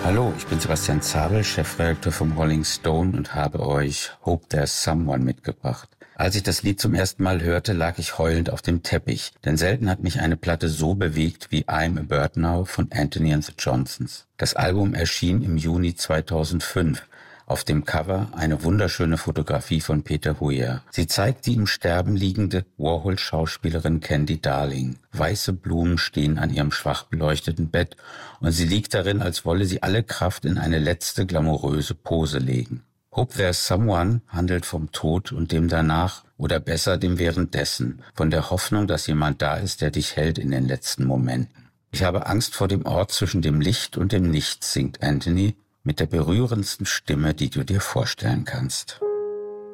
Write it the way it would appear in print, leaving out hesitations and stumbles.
Hallo, ich bin Sebastian Zabel, Chefredakteur vom Rolling Stone und habe euch Hope There's Someone mitgebracht. Als ich das Lied zum ersten Mal hörte, lag ich heulend auf dem Teppich, denn selten hat mich eine Platte so bewegt wie I'm a Bird Now von Anthony and the Johnsons. Das Album erschien im Juni 2005. Auf dem Cover eine wunderschöne Fotografie von Peter Weir. Sie zeigt die im Sterben liegende Warhol-Schauspielerin Candy Darling. Weiße Blumen stehen an ihrem schwach beleuchteten Bett und sie liegt darin, als wolle sie alle Kraft in eine letzte glamouröse Pose legen. Hope There's Someone handelt vom Tod und dem danach oder besser dem währenddessen, von der Hoffnung, dass jemand da ist, der dich hält in den letzten Momenten. Ich habe Angst vor dem Ort zwischen dem Licht und dem Nichts, singt Anthony mit der berührendsten Stimme, die du dir vorstellen kannst.